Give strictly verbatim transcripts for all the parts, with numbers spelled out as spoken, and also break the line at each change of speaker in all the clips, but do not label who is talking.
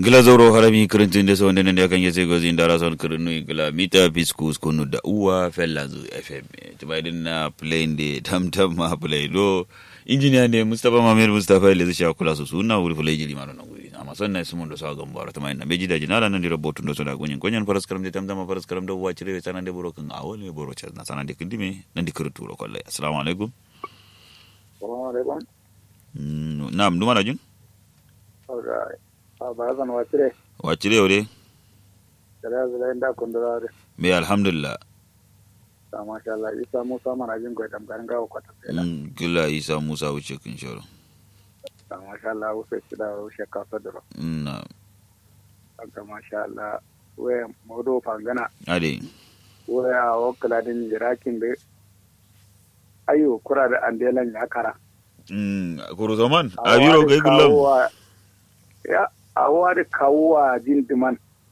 gila zoro harami kirintin da sau da ya kan yase gozi da rason kirinu gila mita fiskus kunu da uwa fella zu fm tubaidin na plane da tamtam ma play do injiniya ne mustapha mamir mustapha ile zai kula su suna wuri fulai jiri maro na guri amma sannan su mun da sa gambara ta mai na beji da jinala nan da robotun da suna gunyin gunyin faras karam da tamtam faras karam da uwa cire sanan da boro kan awo ne boro chas na sanan da kindime nan da kirtu ro kollai assalamu alaikum
wa alaikum
na'am duma na jin
alright Abazan wacire.
Wacire yau dai?
Kada zai inda kundura da.
Me alhamdulillah.
Ta masha Allah Isa Musa mana jin goyi tamkarin gawo kwata sai.
Mm gila Isa Musa wuce kin shoro.
Ta masha Allah wuce shi da wuce kafa da.
Na.
Ta masha Allah we modo fangana.
Ade.
We a wakala din jirakin da ayo kura da andelan yakara.
Mm kuru zaman abiro gai gullam.
Ya awa da kawuwa jindiman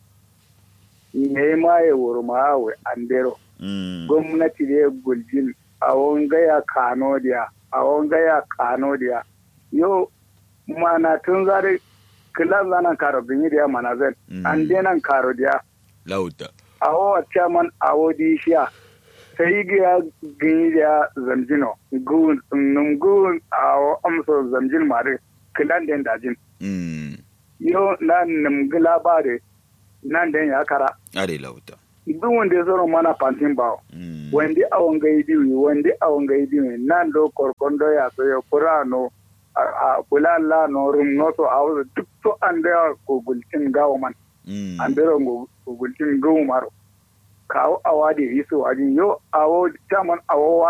ne ma ya wurma wa andero gwamnati da guljin a wangaya kano diya a wangaya kano diya yau mana tun zare kilan zanen karo binyi diya mana zan an denan karo diya
lauta
a wawa chairman a wadi shiya sai giya gini diya zamjino gun nungun a amso zamjin mare kilan den dajin yo nan namgila bare nan den ya kara
are lauta
duk wanda ya zo mana fantin bawo wanda awon ga idiwi wanda awon ga idiwi nan do korkondo ya so yo purano a bulalla no rum no to awu duk to ande ko gultin gawo man ande ro ko gultin gawo maro kawo awadi hiso ajin yo awo chaman awo